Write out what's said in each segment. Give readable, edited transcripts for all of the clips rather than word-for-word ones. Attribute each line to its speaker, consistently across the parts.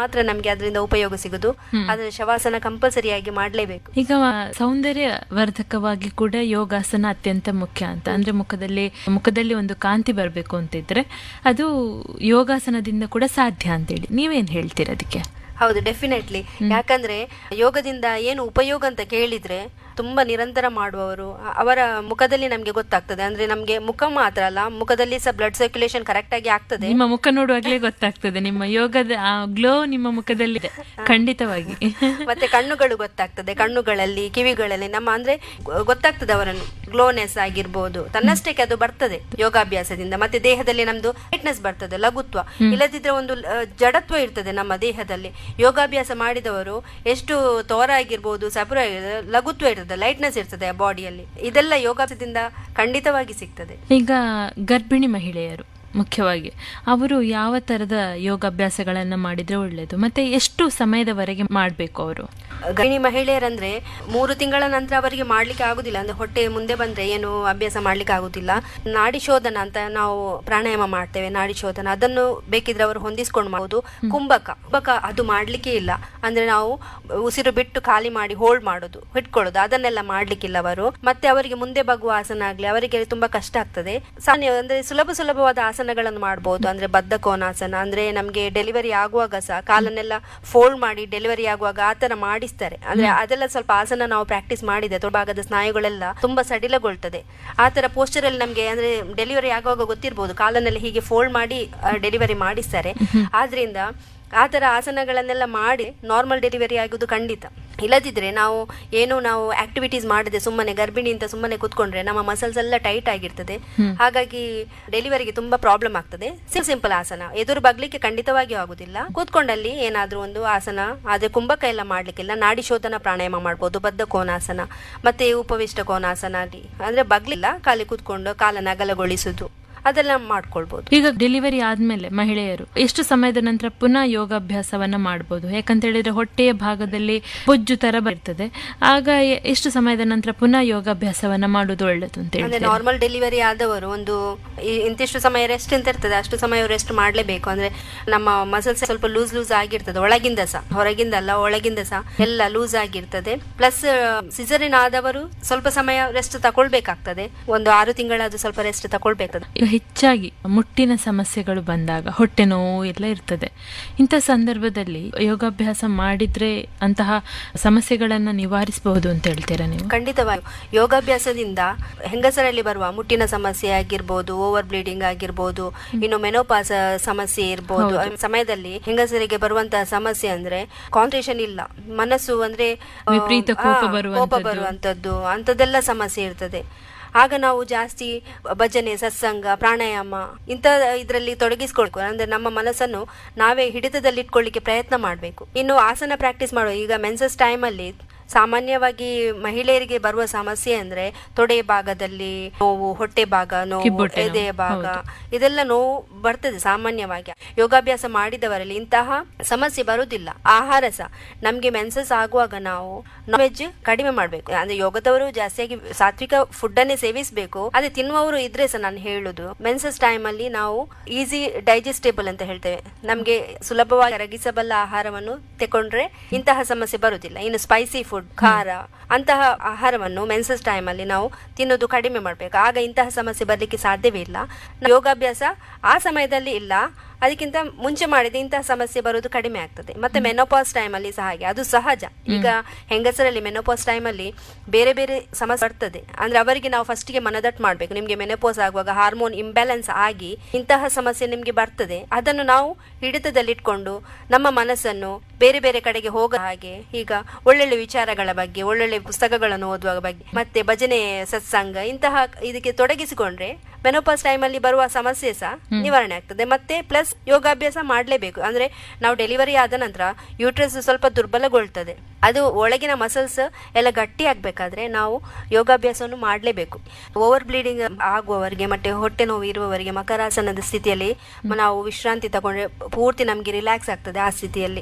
Speaker 1: ಮಾತ್ರ ನಮ್ಗೆ ಅದರಿಂದ ಉಪಯೋಗ ಸಿಗುದು. ಆದ್ರೆ ಶವಾಸನ ಕಂಪಲ್ಸರಿಯಾಗಿ ಮಾಡ್ಲೇಬೇಕು.
Speaker 2: ಈಗ ಸೌಂದರ್ಯ ವರ್ಧಕವಾಗಿ ಕೂಡ ಯೋಗಾಸನ ಅತ್ಯಂತ ಮುಖ್ಯ ಅಂತ, ಅಂದ್ರೆ ಮುಖದಲ್ಲಿ ಒಂದು ಕಾಂತಿ ಬರಬೇಕು ಅಂತಿದ್ರೆ ಅದು ಯೋಗಾಸನದಿಂದ ಕೂಡ ಸಾಧ್ಯ ಅಂತೇಳಿ ನೀವೇನ್ ಹೇಳ್ತೀರ ಅದಕ್ಕೆ?
Speaker 1: ಹೌದು, ಡೆಫಿನೆಟ್ಲಿ. ಯಾಕಂದ್ರೆ ಯೋಗದಿಂದ ಏನು ಉಪಯೋಗ ಅಂತ ಕೇಳಿದ್ರೆ ತುಂಬಾ ನಿರಂತರ ಮಾಡುವವರು ಅವರ ಮುಖದಲ್ಲಿ ನಮ್ಗೆ ಗೊತ್ತಾಗ್ತದೆ. ಅಂದ್ರೆ ನಮ್ಗೆ ಮುಖ ಮಾತ್ರ ಅಲ್ಲ, ಮುಖದಲ್ಲಿ ಸಹ ಬ್ಲಡ್ ಸರ್ಕ್ಯುಲೇಷನ್ ಕರೆಕ್ಟ್ ಆಗಿ ಆಗ್ತದೆ.
Speaker 2: ನಿಮ್ಮ ಮುಖ ನೋಡುವಾಗ್ಲೇ ಗೊತ್ತಾಗ್ತದೆ ನಿಮ್ಮ ಯೋಗದ ಗ್ಲೋ ನಿಮ್ಮ ಮುಖದಲ್ಲಿ ಖಂಡಿತವಾಗಿ.
Speaker 1: ಮತ್ತೆ ಕಣ್ಣುಗಳು ಗೊತ್ತಾಗ್ತದೆ, ಕಣ್ಣುಗಳಲ್ಲಿ ಕಿವಿಗಳಲ್ಲಿ ಅಂದ್ರೆ ಗೊತ್ತಾಗ್ತದೆ ಅವರನ್ನು ಗ್ಲೋನೆಸ್ ಆಗಿರ್ಬೋದು, ತನ್ನಷ್ಟಕ್ಕೆ ಅದು ಬರ್ತದೆ ಯೋಗಾಭ್ಯಾಸದಿಂದ. ಮತ್ತೆ ದೇಹದಲ್ಲಿ ನಮ್ದು ಲೈಟ್ನೆಸ್ ಬರ್ತದೆ, ಲಘುತ್ವ. ಇಲ್ಲದಿದ್ರೆ ಒಂದು ಜಡತ್ವ ಇರ್ತದೆ ನಮ್ಮ ದೇಹದಲ್ಲಿ. ಯೋಗಾಭ್ಯಾಸ ಮಾಡಿದವರು ಎಷ್ಟು ತೋರ ಆಗಿರ್ಬೋದು, ಸಪುರ ಆಗಿರ್ಬೋದು, ಲಘುತ್ವ ಇರ್ತದೆ, ಲೈಟ್ನೆಸ್ ಇರ್ತದೆ ಆ ಬಾಡಿಯಲ್ಲಿ. ಇದೆಲ್ಲ ಯೋಗಾಭ್ಯಾಸದಿಂದ ಖಂಡಿತವಾಗಿ ಸಿಗ್ತದೆ.
Speaker 2: ಈಗ ಗರ್ಭಿಣಿ ಮಹಿಳೆಯರು ಮುಖ್ಯವಾಗಿ ಅವರು ಯಾವ ತರದ ಯೋಗಾಭ್ಯಾಸಗಳನ್ನ ಮಾಡಿದ್ರೆ ಒಳ್ಳೇದು, ಮತ್ತೆ ಎಷ್ಟು ಸಮಯದವರೆಗೆ ಮಾಡ್ಬೇಕು ಅವರು?
Speaker 1: ಗರ್ಭಿಣಿ ಮಹಿಳೆಯರಂದ್ರೆ 3 ತಿಂಗಳ ನಂತರ ಅವರಿಗೆ ಮಾಡ್ಲಿಕ್ಕೆ ಆಗುದಿಲ್ಲ, ಅಂದ್ರೆ ಹೊಟ್ಟೆ ಮುಂದೆ ಬಂದ್ರೆ ಏನು ಅಭ್ಯಾಸ ಮಾಡ್ಲಿಕ್ಕೆ ಆಗುದಿಲ್ಲ. ನಾಡಿ ಶೋಧನ ಅಂತ ನಾವು ಪ್ರಾಣಾಯಾಮ ಮಾಡ್ತೇವೆ, ನಾಡಿ ಶೋಧನ, ಅದನ್ನು ಬೇಕಿದ್ರೆ ಅವರು ಹೊಂದಿಸ್ಕೊಂಡು ಮಾಡುದು. ಕುಂಭಕ ಅದು ಮಾಡ್ಲಿಕ್ಕೆ ಇಲ್ಲ, ಅಂದ್ರೆ ನಾವು ಉಸಿರು ಬಿಟ್ಟು ಖಾಲಿ ಮಾಡಿ ಹೋಲ್ಡ್ ಮಾಡೋದು, ಹಿಡ್ಕೊಳ್ಳೋದು, ಅದನ್ನೆಲ್ಲ ಮಾಡ್ಲಿಕ್ಕಿಲ್ಲ ಅವರು. ಮತ್ತೆ ಅವರಿಗೆ ಮುಂದೆ ಬಗ್ಗುವ ಆಸನ ಆಗ್ಲಿ ಅವರಿಗೆ ತುಂಬಾ ಕಷ್ಟ ಆಗ್ತದೆ. ಅಂದ್ರೆ ಸುಲಭವಾದ ಆಸನಗಳನ್ನು ಮಾಡಬಹುದು. ಅಂದ್ರೆ ಬದ್ಧ ಕೋನಾಸನ, ಅಂದ್ರೆ ನಮ್ಗೆ ಡೆಲಿವರಿ ಆಗುವಾಗ ಸಹ ಕಾಲನ್ನೆಲ್ಲ ಫೋಲ್ಡ್ ಮಾಡಿ ಡೆಲಿವರಿ ಆಗುವಾಗ ಆತರ ಮಾಡಿಸ್ತಾರೆ. ಅಂದ್ರೆ ಅದೆಲ್ಲ ಸ್ವಲ್ಪ ಆಸನ ನಾವು ಪ್ರಾಕ್ಟೀಸ್ ಮಾಡಿದೆ, ಭಾಗದ ಸ್ನಾಯುಗಳೆಲ್ಲ ತುಂಬಾ ಸಡಿಲಗೊಳ್ತದೆ. ಆತರ ಪೋಸ್ಟರ್ ಅಲ್ಲಿ ನಮ್ಗೆ ಅಂದ್ರೆ ಡೆಲಿವರಿ ಆಗುವಾಗ ಗೊತ್ತಿರ್ಬೋದು, ಕಾಲನ್ನೆಲ್ಲ ಹೀಗೆ ಫೋಲ್ಡ್ ಮಾಡಿ ಡೆಲಿವರಿ ಮಾಡಿಸ್ತಾರೆ. ಆದ್ರಿಂದ ಆತರ ಆಸನಗಳನ್ನೆಲ್ಲ ಮಾಡಿ ನಾರ್ಮಲ್ ಡೆಲಿವರಿ ಆಗುದು ಖಂಡಿತ. ಇಲ್ಲದಿದ್ರೆ ನಾವು ಆಕ್ಟಿವಿಟೀಸ್ ಮಾಡದೆ ಸುಮ್ಮನೆ ಗರ್ಭಿಣಿ ಅಂತ ಸುಮ್ಮನೆ ಕೂತ್ಕೊಂಡ್ರೆ ನಮ್ಮ ಮಸಲ್ಸ್ ಎಲ್ಲ ಟೈಟ್ ಆಗಿರ್ತದೆ. ಹಾಗಾಗಿ ಡೆಲಿವರಿಗೆ ತುಂಬಾ ಪ್ರಾಬ್ಲಮ್ ಆಗ್ತದೆ. ಸಿಂಪಲ್ ಆಸನ ಎದುರು ಬಗ್ಲಿಕ್ಕೆ ಖಂಡಿತವಾಗಿಯೂ ಆಗುದಿಲ್ಲ. ಕೂತ್ಕೊಂಡಲ್ಲಿ ಏನಾದ್ರೂ ಒಂದು ಆಸನ, ಆದ್ರೆ ಕುಂಭಕ ಎಲ್ಲ ಮಾಡ್ಲಿಕ್ಕಿಲ್ಲ. ನಾಡಿ ಶೋಧನ ಪ್ರಾಣಾಯಾಮ ಮಾಡ್ಬೋದು, ಬದ್ಧ ಕೋನಾಸನ ಮತ್ತೆ ಉಪವಿಷ್ಟ ಕೋನಾಸನ ಆಗಲಿ, ಅಂದ್ರೆ ಬಗ್ಲಿಲ್ಲ, ಖಾಲಿ ಕೂತ್ಕೊಂಡು ಕಾಲನ್ನ ಅಗಲಗೊಳಿಸುದು, ಅದೆಲ್ಲ ಮಾಡ್ಕೊಳ್ಬಹುದು.
Speaker 2: ಈಗ ಡೆಲಿವರಿ ಆದ್ಮೇಲೆ ಮಹಿಳೆಯರು ಎಷ್ಟು ಸಮಯದ ನಂತರ ಪುನಃ ಯೋಗಾಭ್ಯಾಸವನ್ನ ಮಾಡಬಹುದು? ಯಾಕಂತ ಹೇಳಿದ್ರೆ ಹೊಟ್ಟೆಯ ಭಾಗದಲ್ಲಿ ಬೊಜ್ಜು ತರ ಬರ್ತದೆ, ಆಗ ಎಷ್ಟು ಸಮಯದ ನಂತರ ಪುನಃ ಯೋಗಾಭ್ಯಾಸವನ್ನ ಮಾಡುದು ಒಳ್ಳೇದು ಅಂತ ಹೇಳಿ?
Speaker 1: ನಾರ್ಮಲ್ ಡೆಲಿವರಿ ಆದವರು ಒಂದು ಇಂತಿಷ್ಟು ಸಮಯ ರೆಸ್ಟ್ ಅಂತ ಇರ್ತದೆ, ಅಷ್ಟು ಸಮಯ ರೆಸ್ಟ್ ಮಾಡ್ಲೇಬೇಕು. ಅಂದ್ರೆ ನಮ್ಮ ಮಸಲ್ಸ್ ಸ್ವಲ್ಪ ಲೂಸ್ ಆಗಿರ್ತದೆ, ಒಳಗಿಂದ ಸಹ, ಹೊರಗಿಂದ ಅಲ್ಲ ಒಳಗಿಂದ ಸಹ ಎಲ್ಲ ಲೂಸ್ ಆಗಿರ್ತದೆ. ಪ್ಲಸ್ ಸಿಸರಿನ್ ಆದವರು ಸ್ವಲ್ಪ ಸಮಯ ರೆಸ್ಟ್ ತಕೊಳ್ಬೇಕಾಗ್ತದೆ, ಒಂದು 6 ತಿಂಗಳಾದ್ರೂ ಸ್ವಲ್ಪ ರೆಸ್ಟ್ ತಕೊಳ್ಬೇಕಾಗ್ತದೆ.
Speaker 2: ಹೆಚ್ಚಾಗಿ ಮುಟ್ಟಿನ ಸಮಸ್ಯೆಗಳು ಬಂದಾಗ ಹೊಟ್ಟೆ ನೋವು ಎಲ್ಲ ಇರ್ತದೆ, ಇಂಥ ಸಂದರ್ಭದಲ್ಲಿ ಯೋಗಾಭ್ಯಾಸ ಮಾಡಿದ್ರೆ ಅಂತಹ ಸಮಸ್ಯೆಗಳನ್ನ ನಿವಾರಿಸಬಹುದು ಅಂತ ಹೇಳ್ತೀರಾ ನೀವು?
Speaker 1: ಖಂಡಿತವಾಗಿ. ಯೋಗಾಭ್ಯಾಸದಿಂದ ಹೆಂಗಸರಲ್ಲಿ ಬರುವ ಮುಟ್ಟಿನ ಸಮಸ್ಯೆ ಆಗಿರ್ಬೋದು, ಓವರ್ ಬ್ಲೀಡಿಂಗ್ ಆಗಿರ್ಬೋದು, ಇನ್ನು ಮೆನೋಪಾಸ್ ಸಮಸ್ಯೆ ಇರ್ಬೋದು, ಸಮಯದಲ್ಲಿ ಹೆಂಗಸರಿಗೆ ಬರುವಂತಹ ಸಮಸ್ಯೆ ಅಂದ್ರೆ ಕಾನ್ಸಂಟ್ರೇಷನ್ ಇಲ್ಲ, ಮನಸ್ಸು ಅಂದ್ರೆ
Speaker 2: ವಿಪರೀತ ಕೋಪ
Speaker 1: ಬರುವಂತದ್ದು, ಅಂತದೆಲ್ಲ ಸಮಸ್ಯೆ ಇರ್ತದೆ. ಆಗ ನಾವು ಜಾಸ್ತಿ ಭಜನೆ, ಸತ್ಸಂಗ, ಪ್ರಾಣಾಯಾಮ ಇಂಥ ಇದರಲ್ಲಿ ತೊಡಗಿಸ್ಕೊಳ್ಬೇಕು. ಅಂದ್ರೆ ನಮ್ಮ ಮನಸ್ಸನ್ನು ನಾವೇ ಹಿಡಿತದಲ್ಲಿ ಇಟ್ಕೊಳ್ಳಿಕ್ಕೆ ಪ್ರಯತ್ನ ಮಾಡಬೇಕು. ಇನ್ನು ಆಸನ ಪ್ರಾಕ್ಟೀಸ್ ಮಾಡುವ, ಈಗ ಮೆನ್ಸಸ್ ಟೈಮಲ್ಲಿ ಸಾಮಾನ್ಯವಾಗಿ ಮಹಿಳೆಯರಿಗೆ ಬರುವ ಸಮಸ್ಯೆ ಅಂದ್ರೆ ತೊಡೆ ಭಾಗದಲ್ಲಿ ನೋವು, ಹೊಟ್ಟೆ ಭಾಗ ನೋವು, ಎದೆಯ ಭಾಗ, ಇದೆಲ್ಲ ನೋವು ಬರ್ತದೆ ಸಾಮಾನ್ಯವಾಗಿ. ಯೋಗಾಭ್ಯಾಸ ಮಾಡಿದವರಲ್ಲಿ ಇಂತಹ ಸಮಸ್ಯೆ ಬರುವುದಿಲ್ಲ. ಆಹಾರ ಸಹ ನಮ್ಗೆ ಮೆನ್ಸಸ್ ಆಗುವಾಗ ನಾವು ನಾನ್ ವೆಜ್ ಕಡಿಮೆ ಮಾಡ್ಬೇಕು. ಅಂದ್ರೆ ಯೋಗದವರು ಜಾಸ್ತಿಯಾಗಿ ಸಾತ್ವಿಕ ಫುಡ್ ಅನ್ನೇ ಸೇವಿಸಬೇಕು. ಅದೇ ತಿನ್ನುವವರು ಇದ್ರೆ ಸಹ ನಾನು ಹೇಳುದು, ಮೆನ್ಸಸ್ ಟೈಮ್ ಅಲ್ಲಿ ನಾವು ಈಸಿ ಡೈಜೆಸ್ಟೇಬಲ್ ಅಂತ ಹೇಳ್ತೇವೆ, ನಮ್ಗೆ ಸುಲಭವಾಗಿ ಅರಗಿಸಬಲ್ಲ ಆಹಾರವನ್ನು ತಕೊಂಡ್ರೆ ಇಂತಹ ಸಮಸ್ಯೆ ಬರುವುದಿಲ್ಲ. ಇನ್ನು ಸ್ಪೈಸಿ ಫುಡ್, ಖಾರ ಅಂತಹ ಆಹಾರವನ್ನು ಮೆನ್ಸಸ್ ಟೈಮ್ ಅಲ್ಲಿ ನಾವು ತಿನ್ನೋದು ಕಡಿಮೆ ಮಾಡ್ಬೇಕು. ಆಗ ಇಂತಹ ಸಮಸ್ಯೆ ಬರ್ಲಿಕ್ಕೆ ಸಾಧ್ಯವೇ ಇಲ್ಲ. ಯೋಗಾಭ್ಯಾಸ ಆ ಸಮಯದಲ್ಲಿ ಇಲ್ಲ, ಅದಕ್ಕಿಂತ ಮುಂಚೆ ಮಾಡಿದ ಇಂತಹ ಸಮಸ್ಯೆ ಬರೋದು ಕಡಿಮೆ ಆಗ್ತದೆ. ಮತ್ತೆ ಮೆನೋಪಾಸ್ ಟೈಮ್ ಅಲ್ಲಿ ಸಹ ಹಾಗೆ, ಅದು ಸಹಜ. ಈಗ ಹೆಂಗಸರಲ್ಲಿ ಮೆನೋಪಾಸ್ ಟೈಮ್ ಅಲ್ಲಿ ಬೇರೆ ಬೇರೆ ಸಮಸ್ಯೆ ಬರ್ತದೆ. ಅಂದ್ರೆ ಅವರಿಗೆ ನಾವು ಫಸ್ಟ್ಗೆ ಮನದಟ್ಟು ಮಾಡ್ಬೇಕು, ನಿಮ್ಗೆ ಮೆನೋಪಾಸ್ ಆಗುವಾಗ ಹಾರ್ಮೋನ್ ಇಂಬ್ಯಾಲೆನ್ಸ್ ಆಗಿ ಇಂತಹ ಸಮಸ್ಯೆ ನಿಮ್ಗೆ ಬರ್ತದೆ. ಅದನ್ನು ನಾವು ಹಿಡಿತದಲ್ಲಿಟ್ಕೊಂಡು ನಮ್ಮ ಮನಸ್ಸನ್ನು ಬೇರೆ ಬೇರೆ ಕಡೆಗೆ ಹೋಗೋ ಹಾಗೆ, ಈಗ ಒಳ್ಳೊಳ್ಳೆ ವಿಚಾರಗಳ ಬಗ್ಗೆ, ಒಳ್ಳೊಳ್ಳೆ ಪುಸ್ತಕಗಳನ್ನು ಓದುವ ಬಗ್ಗೆ, ಮತ್ತೆ ಭಜನೆ, ಸತ್ಸಂಗ ಇಂತಹ ಇದಕ್ಕೆ ತೊಡಗಿಸಿಕೊಂಡ್ರೆ ಮೆನೋಪಾಸ್ ಟೈಮ್ ಅಲ್ಲಿ ಬರುವ ಸಮಸ್ಯೆ ಸಹ ನಿವಾರಣೆ ಆಗ್ತದೆ. ಮತ್ತೆ ಪ್ಲಸ್ ಯೋಗಾಭ್ಯಾಸ ಮಾಡಲೇಬೇಕು. ಅಂದ್ರೆ ನಾವು ಡೆಲಿವರಿ ಆದ ನಂತರ ಯೂಟ್ರಸ್ ಸ್ವಲ್ಪ ದುರ್ಬಲಗೊಳ್ತದೆ, ಅದು ಒಳಗಿನ ಮಸಲ್ಸ್ ಎಲ್ಲ ಗಟ್ಟಿ ಆಗ್ಬೇಕಾದ್ರೆ ನಾವು ಯೋಗಾಭ್ಯಾಸವನ್ನು ಮಾಡಲೇಬೇಕು. ಓವರ್ ಬ್ಲೀಡಿಂಗ್ ಆಗುವವರಿಗೆ ಮತ್ತೆ ಹೊಟ್ಟೆ ನೋವು ಇರುವವರಿಗೆ ಮಕರಾಸನದ ಸ್ಥಿತಿಯಲ್ಲಿ ನಾವು ವಿಶ್ರಾಂತಿ ತಗೊಂಡ್ರೆ ಪೂರ್ತಿ ನಮ್ಗೆ ರಿಲ್ಯಾಕ್ಸ್ ಆಗ್ತದೆ. ಆ ಸ್ಥಿತಿಯಲ್ಲಿ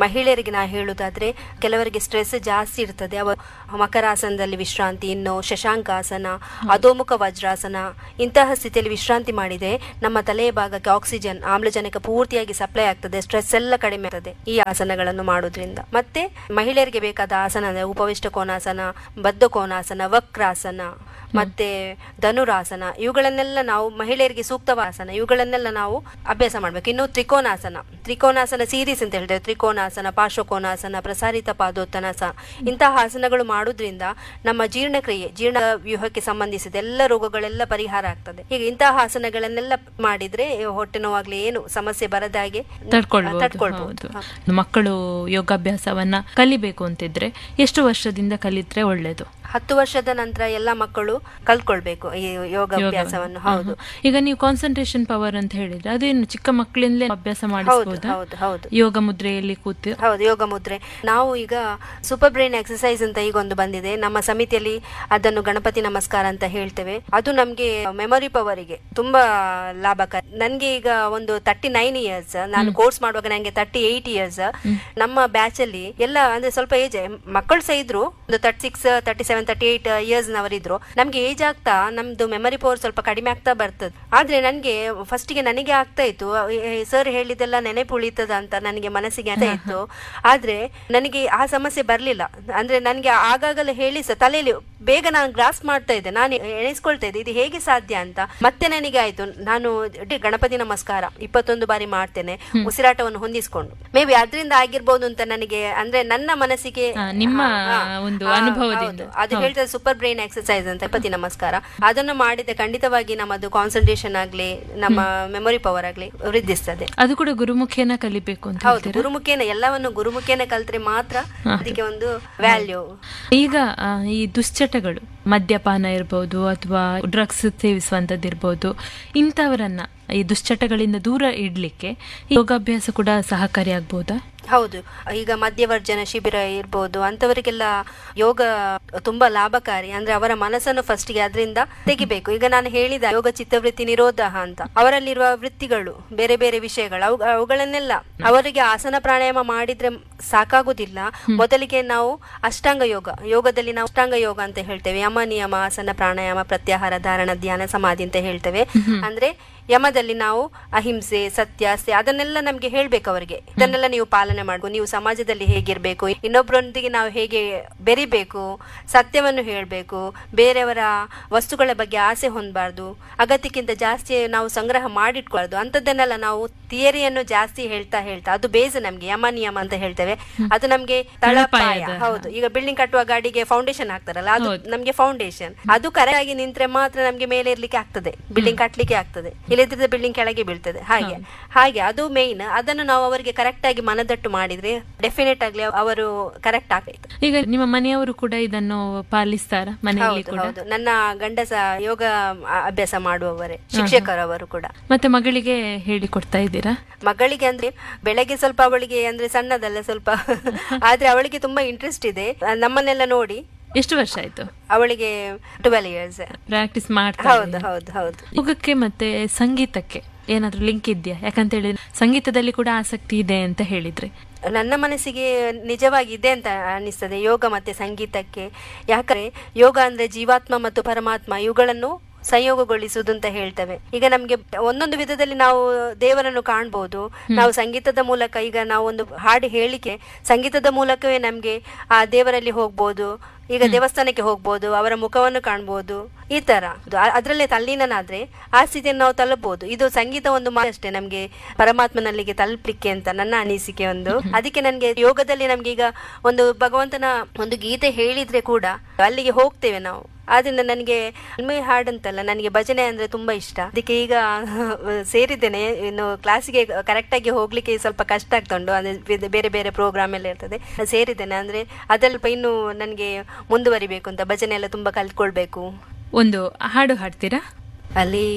Speaker 1: ಮಹಿಳೆಯರಿಗೆ ನಾ ಹೇಳುವುದಾದ್ರೆ, ಕೆಲವರಿಗೆ ಸ್ಟ್ರೆಸ್ ಜಾಸ್ತಿ ಇರ್ತದೆ. ಅವರು ಮಕರಾಸನದಲ್ಲಿ ವಿಶ್ರಾಂತಿ, ಇನ್ನು ಶಶಾಂಕಾಸನ, ಅಧೋಮುಖ ವಜ್ರಾಸನ, ಇಂತಹ ಸ್ಥಿತಿಯಲ್ಲಿ ವಿಶ್ರಾಂತಿ ಮಾಡಿದೆ ನಮ್ಮ ತಲೆಯ ಭಾಗಕ್ಕೆ ಆಕ್ಸಿಜನ್, ಆಮ್ಲಜನಕ ಪೂರ್ತಿಯಾಗಿ ಸಪ್ಲೈ ಆಗ್ತದೆ, ಸ್ಟ್ರೆಸ್ ಎಲ್ಲ ಕಡಿಮೆ ಆಗ್ತದೆ ಈ ಆಸನಗಳನ್ನು ಮಾಡೋದ್ರಿಂದ. ಮತ್ತೆ ಮಹಿಳೆಯರಿಗೆ ಬೇಕಾದ ಆಸನ ಅಂದ್ರೆ ಉಪವಿಷ್ಟ ಕೋನಾಸನ, ಬದ್ಧ ಕೋನಾಸನ, ವಕ್ರಾಸನ, ಮತ್ತೆ ಧನುರಾಸನ, ಇವುಗಳನ್ನೆಲ್ಲ ನಾವು ಮಹಿಳೆಯರಿಗೆ ಸೂಕ್ತವಾದ ಆಸನ, ಇವುಗಳನ್ನೆಲ್ಲ ನಾವು ಅಭ್ಯಾಸ ಮಾಡ್ಬೇಕು. ಇನ್ನು ತ್ರಿಕೋನಾಸನ ಸೀರೀಸ್ ಅಂತ ಹೇಳ್ತೇವೆ. ತ್ರಿಕೋನಾಸನ, ಪಾರ್ಶ್ವಕೋನಾಸನ, ಪ್ರಸಾರಿತ ಪಾದೋತ್ತನಾಸನ, ಇಂತಹ ಆಸನಗಳು ಮಾಡೋದ್ರಿಂದ ನಮ್ಮ ಜೀರ್ಣಕ್ರಿಯೆ, ಜೀರ್ಣ ವ್ಯೂಹಕ್ಕೆ ಸಂಬಂಧಿಸಿದ ಎಲ್ಲ ರೋಗಗಳೆಲ್ಲ ಪರಿಹಾರ ಆಗ್ತದೆ. ಹೀಗೆ ಇಂತಹ ಆಸನಗಳನ್ನೆಲ್ಲ ಮಾಡಿದ್ರೆ ಹೊಟ್ಟೆ ನೋವಾಗ್ಲಿ ಏನು ಸಮಸ್ಯೆ ಬರದಾಗೆ ತಡ್ಕೊಳ್ಬಹುದು.
Speaker 2: ಮಕ್ಕಳು ಯೋಗಾಭ್ಯಾಸವನ್ನ ಕಲಿಬೇಕು ಅಂತಿದ್ರೆ ಎಷ್ಟು ವರ್ಷದಿಂದ ಕಲಿತ್ರೆ ಒಳ್ಳೇದು?
Speaker 1: 10 ವರ್ಷದ ನಂತರ ಎಲ್ಲ ಮಕ್ಕಳು ಕಲ್ತ್ಕೊಳ್ಬೇಕು ಈ ಯೋಗಾಭ್ಯಾಸವನ್ನು. ಹೌದು.
Speaker 2: ಈಗ ನೀವು ಕಾನ್ಸಂಟ್ರೇಷನ್ ಪವರ್ ಅಂತ ಹೇಳಿದ್ರೆ ಅದೇನು ಚಿಕ್ಕ ಮಕ್ಕಳಿಂದಲೇ ಅಭ್ಯಾಸ ಮಾಡಿಸಬಹುದಾ?
Speaker 1: ಹೌದು.
Speaker 2: ಯೋಗ ಮುದ್ರೆಯಲ್ಲಿ ಕೂತು.
Speaker 1: ಹೌದು, ಯೋಗ ಮುದ್ರೆ. ನಾವು ಈಗ ಸೂಪರ್ ಬ್ರೈನ್ ಎಕ್ಸರ್ಸೈಸ್ ಅಂತ ಈಗ ಒಂದು ಬಂದಿದೆ ನಮ್ಮ ಸಮಿತಿಯಲ್ಲಿ, ಅದನ್ನು ಗಣಪತಿ ನಮಸ್ಕಾರ ಅಂತ ಹೇಳ್ತೇವೆ. ಅದು ನಮ್ಗೆ ಮೆಮೊರಿ ಪವರಿಗೆ ತುಂಬಾ ಲಾಭಕಾರಿ. ನನ್ಗೆ ಈಗ ಒಂದು 39 ಇಯರ್ಸ್, ನಾನು ಕೋರ್ಸ್ ಮಾಡುವಾಗ ನಂಗೆ 38 ಇಯರ್ಸ್. ನಮ್ಮ ಬ್ಯಾಚ್ ಅಲ್ಲಿ ಎಲ್ಲ ಅಂದ್ರೆ ಸ್ವಲ್ಪ ಏಜ್ ಮಕ್ಕಳು ಸಹ ಇದ್ರು, ಒಂದು 36, 37, 38 ಇಯರ್ಸ್ ನವರಿದ್ರು. ನಮ್ಗೆ ಏಜ್ ಆಗ್ತಾ ನಮ್ದು ಮೆಮೊರಿ ಪವರ್ ಸ್ವಲ್ಪ ಕಡಿಮೆ ಆಗ್ತಾ ಬರ್ತದೆ. ಆದ್ರೆ ನನ್ಗೆ ಫಸ್ಟಿಗೆ ನನಗೆ ಆಗ್ತಾ ಇತ್ತು, ಸರ್ ಹೇಳಿದೆಲ್ಲ ನೆನಪು ಉಳಿತದ ಅಂತ ನನಗೆ ಮನಸ್ಸಿಗೆ ಆಗ್ತಾ ಇತ್ತು. ಆದ್ರೆ ನನಗೆ ಆ ಸಮಸ್ಯೆ ಬರ್ಲಿಲ್ಲ. ಅಂದ್ರೆ ನನ್ಗೆ ಆಗಾಗಲೇ ಹೇಳಿ ಸಹ ತಲೆಯಲ್ಲಿ ಬೇಗ ನಾನು ಗ್ರಾಸ್ ಮಾಡ್ತಾ ಇದ್ದೆ, ನಾನು ಎಣಿಸ್ಕೊಳ್ತಾ ಇದ್ದೆ ಇದು ಹೇಗೆ ಸಾಧ್ಯ ಅಂತ. ಮತ್ತೆ ನನಗೆ ಆಯ್ತು, ನಾನು ಗಣಪತಿ ನಮಸ್ಕಾರ 21 ಬಾರಿ ಮಾಡ್ತೇನೆ, ಉಸಿರಾಟವನ್ನು ಹೊಂದಿಸ್ಕೊಂಡು. ಮೇ ಬಿ ಅದರಿಂದ ಆಗಿರ್ಬೋದು ಅಂತ ನನಗೆ, ಅಂದ್ರೆ ನನ್ನ ಮನಸ್ಸಿಗೆ
Speaker 2: ನಿಮ್ಮ ಒಂದು ಅನುಭವದಿಂದ
Speaker 1: ಅದು ಹೇಳ್ತಾರೆ ಸೂಪರ್ ಬ್ರೈನ್ ಎಕ್ಸರ್ಸೈಸ್ ಅಂತ ಗಣಪತಿ ನಮಸ್ಕಾರ. ಅದನ್ನು ಮಾಡಿದ್ರೆ ಖಂಡಿತವಾಗಿ ನಮ್ಮದು ಕಾನ್ಸಂಟ್ರೇಷನ್ ಆಗ್ಲಿ, ನಮ್ಮ ಮೆಮೊರಿ ಪವರ್ ಆಗ್ಲಿ ವೃದ್ಧಿಸ್ತದೆ.
Speaker 2: ಅದು ಕೂಡ ಗುರುಮುಖೇನ ಕಲಿಬೇಕು ಅಂತ.
Speaker 1: ಹೌದು, ಗುರುಮುಖೇನ, ಎಲ್ಲವನ್ನು ಗುರುಮುಖೇನ ಕಲ್ತ್ರೆ ಮಾತ್ರ ಅದಕ್ಕೆ ಒಂದು ವ್ಯಾಲ್ಯೂ.
Speaker 2: ಈಗ ಈ ದುಶ್ಚಟಗಳು, ಮದ್ಯಪಾನ ಇರ್ಬೋದು ಅಥವಾ ಡ್ರಗ್ಸ್ ಸೇವಿಸುವಂತದ್ದಿರ್ಬೋದು, ಇಂಥವರನ್ನ ಈ ದುಶ್ಚಟಗಳಿಂದ ದೂರ ಇಡ್ಲಿಕ್ಕೆ ಯೋಗಾಭ್ಯಾಸ ಕೂಡ ಸಹಕಾರಿ ಆಗ್ಬಹುದಾ?
Speaker 1: ಹೌದು. ಈಗ ಮದ್ಯವರ್ಜನ ಶಿಬಿರ ಇರ್ಬೋದು, ಅಂತವರಿಗೆಲ್ಲ ಯೋಗ ತುಂಬಾ ಲಾಭಕಾರಿ. ಅಂದ್ರೆ ಅವರ ಮನಸ್ಸನ್ನು ಫಸ್ಟ್ಗೆ ಅದರಿಂದ ತೆಗಿಬೇಕು. ಈಗ ನಾನು ಹೇಳಿದ ಯೋಗ ಚಿತ್ತವೃತ್ತಿ ನಿರೋಧ ಅಂತ, ಅವರಲ್ಲಿರುವ ವೃತ್ತಿಗಳು, ಬೇರೆ ಬೇರೆ ವಿಷಯಗಳು, ಅವುಗಳನ್ನೆಲ್ಲ ಅವರಿಗೆ ಆಸನ ಪ್ರಾಣಾಯಾಮ ಮಾಡಿದ್ರೆ ಸಾಕಾಗುದಿಲ್ಲ. ಮೊದಲಿಗೆ ನಾವು ಅಷ್ಟಾಂಗ ಯೋಗದಲ್ಲಿ ನಾವು ಅಷ್ಟಾಂಗ ಯೋಗ ಅಂತ ಹೇಳ್ತೇವೆ. ಯಮ, ನಿಯಮ, ಆಸನ, ಪ್ರಾಣಾಯಾಮ, ಪ್ರತ್ಯಾಹಾರ, ಧಾರಣ, ಧ್ಯಾನ, ಸಮಾಧಿ ಅಂತ ಹೇಳ್ತೇವೆ. ಅಂದ್ರೆ ಯಮದಲ್ಲಿ ನಾವು ಅಹಿಂಸೆ, ಸತ್ಯ, ಅದನ್ನೆಲ್ಲ ನಮ್ಗೆ ಹೇಳ್ಬೇಕು ಅವರಿಗೆ. ಇದನ್ನೆಲ್ಲ ನೀವು ಪಾಲನೆ ಮಾಡ್ಬೇಕು, ನೀವು ಸಮಾಜದಲ್ಲಿ ಹೇಗಿರ್ಬೇಕು, ಇನ್ನೊಬ್ಬರೊಂದಿಗೆ ನಾವು ಹೇಗೆ ಬೆರಿಬೇಕು, ಸತ್ಯವನ್ನು ಹೇಳ್ಬೇಕು, ಬೇರೆಯವರ ವಸ್ತುಗಳ ಬಗ್ಗೆ ಆಸೆ ಹೊಂದಬಾರ್ದು, ಅಗತ್ಯಕ್ಕಿಂತ ಜಾಸ್ತಿ ನಾವು ಸಂಗ್ರಹ ಮಾಡಿಟ್ಕೊಳ್ದು, ಅಂತದನ್ನೆಲ್ಲ ನಾವು ಥಿಯರಿಯನ್ನು ಜಾಸ್ತಿ ಹೇಳ್ತಾ ಅದು ಬೇಸ್ ನಮ್ಗೆ ಯಮ ನಿಯಮ ಅಂತ ಹೇಳ್ತೇವೆ. ಅದು ನಮ್ಗೆ ತಳಪಾಯ. ಹೌದು. ಈಗ ಬಿಲ್ಡಿಂಗ್ ಕಟ್ಟುವ ಗಾಡಿಗೆ ಫೌಂಡೇಶನ್ ಹಾಕ್ತಾರಲ್ಲ, ಅದು ನಮ್ಗೆ ಫೌಂಡೇಶನ್. ಅದು ಕರೆಕ್ಟ್ ಆಗಿ ನಿಂತ್ರೆ ಮಾತ್ರ ನಮ್ಗೆ ಮೇಲೆ ಇರ್ಲಿಕ್ಕೆ ಆಗ್ತದೆ, ಬಿಲ್ಡಿಂಗ್ ಕಟ್ಲಿಕ್ಕೆ ಆಗ್ತದೆ. ಇಲ್ಲದಿದ್ರೆ ಬಿಲ್ಡಿಂಗ್ ಕೆಳಗೆ ಬೀಳ್ತದೆ. ಹಾಗೆ ಅದು ಮೇನ್. ಅದನ್ನು ನಾವು ಅವರಿಗೆ ಕರೆಕ್ಟ್ ಆಗಿ ಮನದಟ್ಟು ಮಾಡಿದ್ರೆ ಡೆಫಿನೆಟ್ ಆಗ್ಲಿ ಅವರು ಕರೆಕ್ಟ್ ಆಗ್ತೈತೆ.
Speaker 2: ಈಗ ನಿಮ್ಮ ಮನೆಯವರು ಕೂಡ ಇದನ್ನು ಪಾಲಿಸ್ತಾರ? ಮನೆಯಲ್ಲಿ ಕೂಡ
Speaker 1: ನನ್ನ ಗಂಡಸ ಯೋಗ ಅಭ್ಯಾಸ ಮಾಡುವವರೇ, ಶಿಕ್ಷಕರವರು ಕೂಡ.
Speaker 2: ಮತ್ತೆ ಮಗಳಿಗೆ ಹೇಳಿ ಕೊಡ್ತಾ ಇದ್ದೀರಾ?
Speaker 1: ಮಗಳಿಗೆ ಅಂದ್ರೆ ಬೆಳಗ್ಗೆ ಸ್ವಲ್ಪ ಅವಳಿಗೆ ಅಂದ್ರೆ ಸಣ್ಣದಲ್ಲ ಸ್ವಲ್ಪ, ಆದ್ರೆ ಅವಳಿಗೆ ತುಂಬಾ ಇಂಟ್ರೆಸ್ಟ್ ಇದೆ. ನಮ್ಮನ್ನೆಲ್ಲ ನೋಡಿ.
Speaker 2: ಎಷ್ಟು ವರ್ಷ ಆಯ್ತು
Speaker 1: ಅವಳಿಗೆ? 12 ಇಯರ್ಸ್.
Speaker 2: ಪ್ರಾಕ್ಟೀಸ್ ಮಾಡ್ತಾ?
Speaker 1: ಹೌದು.
Speaker 2: ಯೋಗಕ್ಕೆ ಮತ್ತೆ ಸಂಗೀತಕ್ಕೆ ಏನಾದ್ರೂ ಲಿಂಕ್ ಇದೆಯಾ? ಯಾಕಂತ ಹೇಳಿದ್ರೆ ಸಂಗೀತದಲ್ಲಿ ಕೂಡ ಆಸಕ್ತಿ ಇದೆ ಅಂತ ಹೇಳಿದ್ರೆ.
Speaker 1: ನನ್ನ ಮನಸ್ಸಿಗೆ ನಿಜವಾಗಿ ಇದೆ ಅಂತ ಅನಿಸ್ತದೆ ಯೋಗ ಮತ್ತೆ ಸಂಗೀತಕ್ಕೆ. ಯಾಕಂದ್ರೆ ಯೋಗ ಅಂದ್ರೆ ಜೀವಾತ್ಮ ಮತ್ತು ಪರಮಾತ್ಮ ಇವುಗಳನ್ನು ಸಂಯೋಗಗೊಳಿಸುವುದು ಅಂತ ಹೇಳ್ತೇವೆ. ಈಗ ನಮ್ಗೆ ಒಂದೊಂದು ವಿಧದಲ್ಲಿ ನಾವು ದೇವರನ್ನು ಕಾಣ್ಬೋದು. ನಾವು ಸಂಗೀತದ ಮೂಲಕ, ಈಗ ನಾವು ಒಂದು ಹಾಡು ಹೇಳಿಕೆ ಸಂಗೀತದ ಮೂಲಕವೇ ನಮ್ಗೆ ಆ ದೇವರಲ್ಲಿ ಹೋಗ್ಬೋದು. ಈಗ ದೇವಸ್ಥಾನಕ್ಕೆ ಹೋಗ್ಬೋದು, ಅವರ ಮುಖವನ್ನು ಕಾಣ್ಬೋದು. ಈ ತರ ಅದರಲ್ಲೇ ತಲ್ಲೀನಾದ್ರೆ ಆ ಸ್ಥಿತಿಯನ್ನು ನಾವು ತಲುಪಬಹುದು. ಇದು ಸಂಗೀತ ಒಂದು ಅಷ್ಟೇ ನಮ್ಗೆ ಪರಮಾತ್ಮನಲ್ಲಿಗೆ ತಲುಪಲಿಕ್ಕೆ ಅಂತ ನನ್ನ ಅನಿಸಿಕೆ ಒಂದು. ಅದಕ್ಕೆ ನನ್ಗೆ ಯೋಗದಲ್ಲಿ ನಮ್ಗೆ ಈಗ ಒಂದು ಭಗವಂತನ ಒಂದು ಗೀತೆ ಹೇಳಿದ್ರೆ ಕೂಡ ಅಲ್ಲಿಗೆ ಹೋಗ್ತೇವೆ ನಾವು. ಆದ್ರಿಂದ ನನಗೆ ಹಾಡಂತಲ್ಲ, ನನಗೆ ಭಜನೆ ಅಂದ್ರೆ ತುಂಬಾ ಇಷ್ಟ. ಅದಕ್ಕೆ ಈಗ ಸೇರಿದ್ದೇನೆ. ಇನ್ನು ಕ್ಲಾಸಿಗೆ ಕರೆಕ್ಟ್ ಆಗಿ ಹೋಗ್ಲಿಕ್ಕೆ ಸ್ವಲ್ಪ ಕಷ್ಟ ಆಗ್ತಾ ಉಂಟು. ಅಂದ್ರೆ ಬೇರೆ ಬೇರೆ ಪ್ರೋಗ್ರಾಮ್ ಎಲ್ಲ ಇರ್ತದೆ. ಸೇರಿದ್ದೇನೆ ಅಂದ್ರೆ ಅದಲ್ಪ ಇನ್ನು ನನಗೆ ಮುಂದುವರಿಬೇಕು ಅಂತ. ಭಜನೆ ಎಲ್ಲ ತುಂಬಾ ಕಲ್ತ್ಕೊಳ್ಬೇಕು.
Speaker 2: ಒಂದು ಹಾಡು ಹಾಡ್ತೀರಾ?
Speaker 1: ಅಲ್ಲಿ